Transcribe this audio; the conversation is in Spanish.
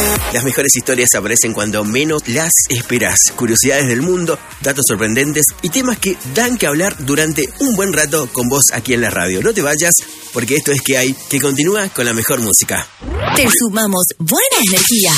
Las mejores historias aparecen cuando menos las esperas. Curiosidades del mundo, datos sorprendentes y temas que dan que hablar durante un buen rato con vos aquí en la radio. No te vayas, porque esto es Que Hay, que continúa con la mejor música. Te sumamos buena energía.